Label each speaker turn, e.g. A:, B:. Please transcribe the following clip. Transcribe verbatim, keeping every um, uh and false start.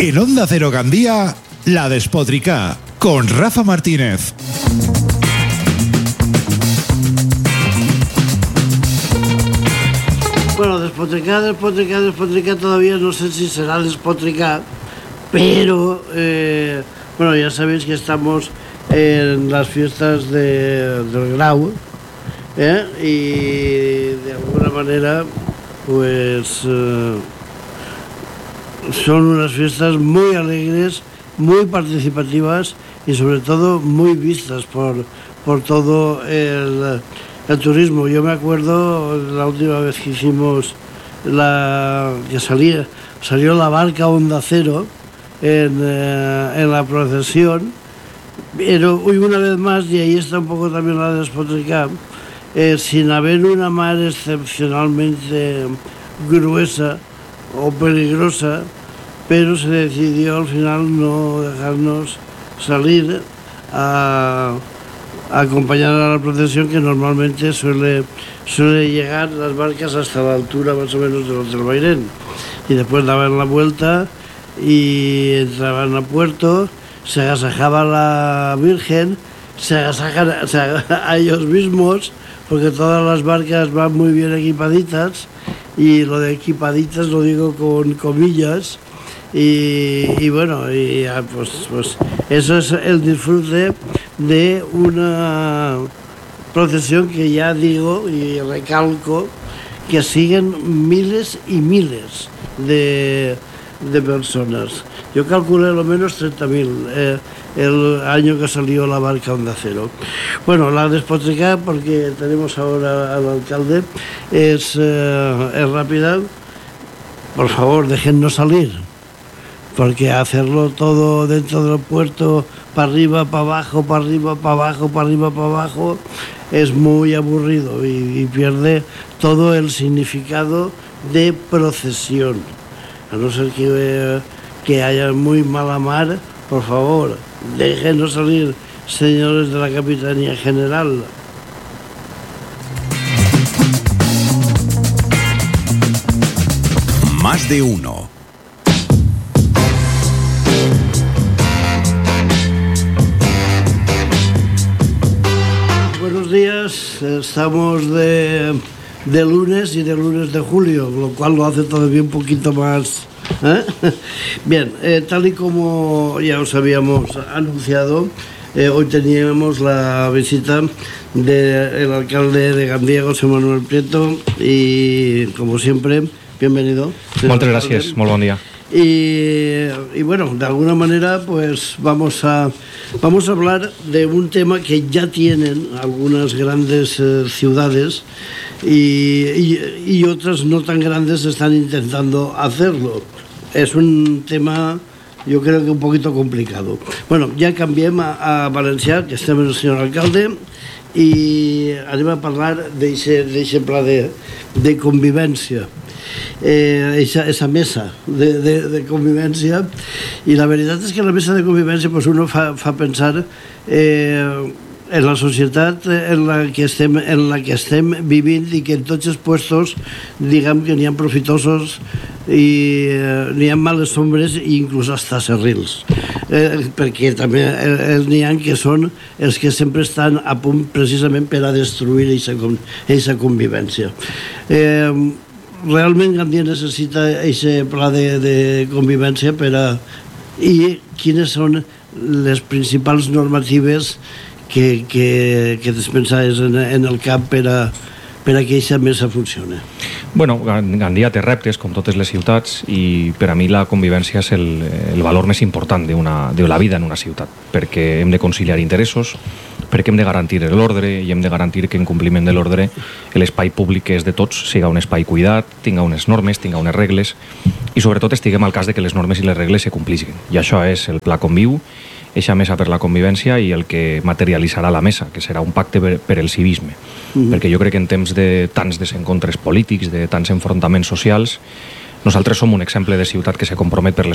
A: En Onda Cero Gandía, La Despotricá, con Rafa Martínez.
B: Bueno, despotricar, despotricar, despotricar, todavía no sé si será despotricar, pero, eh, bueno, ya sabéis que estamos en las fiestas de, del Grau, ¿eh? Y de alguna manera, pues, eh, son unas fiestas muy alegres, muy participativas y sobre todo muy vistas por, por todo el, el turismo. Yo me acuerdo la última vez que hicimos la que salía, salió la barca Onda Cero en, eh, en la procesión, pero hoy una vez más, y ahí está un poco también la despotricar, eh, sin haber una mar excepcionalmente gruesa o peligrosa, pero se decidió al final no dejarnos salir a, a acompañar a la procesión, que normalmente suele, suele llegar las barcas hasta la altura más o menos del Hotel Bairén, y después daban la vuelta y entraban a puerto, se agasajaba la Virgen, se agasajan o sea, a ellos mismos, porque todas las barcas van muy bien equipaditas, y lo de equipaditas lo digo con comillas, y, y bueno, y, pues, pues eso es el disfrute de una procesión que ya digo y recalco que siguen miles y miles de, de personas. Yo calculé lo menos treinta mil eh, el año que salió la barca Onda Cero. Bueno, la despotricar, porque tenemos ahora al alcalde, es, eh, es rápida. Por favor, déjennos salir, porque hacerlo todo dentro del puerto, para arriba, para abajo, para arriba, para abajo, para arriba, para abajo, es muy aburrido y, y pierde todo el significado de procesión. A no ser que, eh, que haya muy mala mar, por favor, déjenos salir, señores de la Capitanía General.
A: Más de uno.
B: Buenos días, estamos de, de lunes y de lunes de julio, lo cual lo hace todavía un poquito más... ¿eh? Bien, eh, tal y como ya os habíamos anunciado, eh, hoy teníamos la visita del alcalde de Gandía, José Manuel Prieto, y como siempre, bienvenido.
C: Muchas gracias, muy buen día.
B: Y, y bueno, de alguna manera pues vamos a, vamos a hablar de un tema que ya tienen algunas grandes eh, ciudades y, y, y otras no tan grandes están intentando hacerlo. Es un tema, yo creo que un poquito complicado. Bueno, ja canviem a, a valencià, que estem amb el senyor alcalde, i anem a parlar d'aquest pla de, de convivència. Eh, esa, esa mesa de, de, de convivència, i la veritat és que la mesa de convivència pues uno fa, fa pensar eh, en la societat en la que estem, en la que estem vivint, i que en tots els puestos diguem que n'hi ha profitosos i eh, n'hi ha males ombres i inclús hasta serrils, eh, perquè també eh, n'hi ha que són els que sempre estan a punt precisament per a destruir aquesta convivència. Eh, realment Gandia necessita aquest pla de, de convivència per a... i quines són les principals normatives que, que, que despensaves en, en el camp per a, per a que aquesta mesa funcioni?
C: Bueno, Gandia té reptes, com totes les ciutats, i per a mi la convivència és el, el valor més important d'una, de la vida en una ciutat, perquè hem de conciliar interessos, perquè hem de garantir l'ordre i hem de garantir que en compliment de l'ordre l'espai públic que és de tots siga un espai cuidat, tinga unes normes, tinga unes regles i sobretot estiguem al cas de que les normes i les regles se complissin. I això és el Pla Conviu, eixa mesa per la convivència i el que materialitzarà la mesa, que serà un pacte per, per el civisme. Mm-hmm. Perquè jo crec que en temps de tants desencontres polítics, de tants enfrontaments socials, nosaltres som un exemple de ciutat que se compromet per les